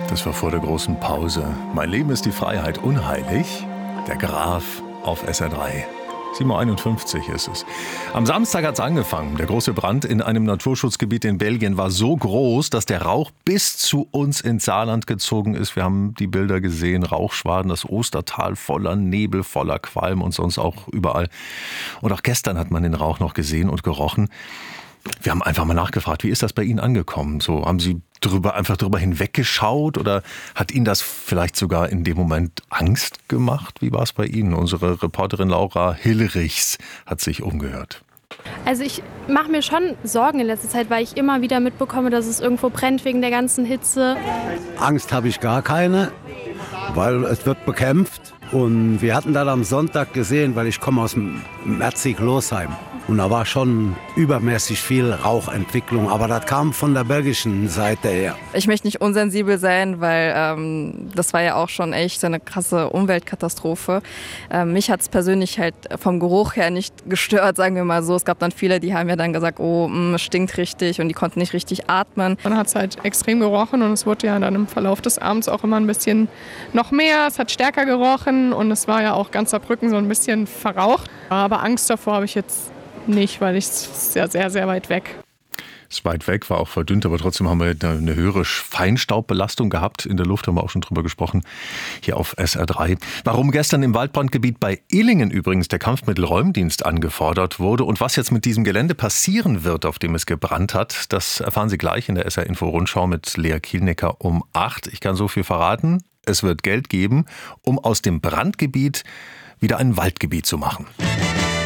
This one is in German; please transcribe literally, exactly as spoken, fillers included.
Das war vor der großen Pause. Mein Leben ist die Freiheit unheilig. Der Graf auf S R drei. sieben Uhr einundfünfzig ist es. Am Samstag hat es angefangen. Der große Brand in einem Naturschutzgebiet in Belgien war so groß, dass der Rauch bis zu uns ins Saarland gezogen ist. Wir haben die Bilder gesehen, Rauchschwaden, das Ostertal voller Nebel, voller Qualm und sonst auch überall. Und auch gestern hat man den Rauch noch gesehen und gerochen. Wir haben einfach mal nachgefragt, wie ist das bei Ihnen angekommen? So, haben Sie drüber, einfach drüber hinweggeschaut oder hat Ihnen das vielleicht sogar in dem Moment Angst gemacht? Wie war es bei Ihnen? Unsere Reporterin Laura Hillrichs hat sich umgehört. Also ich mache mir schon Sorgen in letzter Zeit, weil ich immer wieder mitbekomme, dass es irgendwo brennt wegen der ganzen Hitze. Angst habe ich gar keine, weil es wird bekämpft. Und wir hatten das am Sonntag gesehen, weil ich komme aus dem Merzig-Losheim. Und da war schon übermäßig viel Rauchentwicklung, aber das kam von der belgischen Seite her. Ich möchte nicht unsensibel sein, weil ähm, das war ja auch schon echt eine krasse Umweltkatastrophe. Ähm, mich hat es persönlich halt vom Geruch her nicht gestört, sagen wir mal so. Es gab dann viele, die haben ja dann gesagt, oh, mh, es stinkt richtig und die konnten nicht richtig atmen. Man hat es halt extrem gerochen und es wurde ja dann im Verlauf des Abends auch immer ein bisschen noch mehr. Es hat stärker gerochen und es war ja auch ganz Saarbrücken so ein bisschen verraucht. Aber Angst davor habe ich jetzt nicht, weil ich es sehr, sehr, sehr weit weg. Ist weit weg, war auch verdünnt, aber trotzdem haben wir eine höhere Feinstaubbelastung gehabt. In der Luft haben wir auch schon drüber gesprochen, hier auf S R drei. Warum gestern im Waldbrandgebiet bei Illingen übrigens der Kampfmittelräumdienst angefordert wurde und was jetzt mit diesem Gelände passieren wird, auf dem es gebrannt hat, das erfahren Sie gleich in der S R-Info-Rundschau mit Lea Kielnecker um acht. Ich kann so viel verraten, es wird Geld geben, um aus dem Brandgebiet wieder ein Waldgebiet zu machen.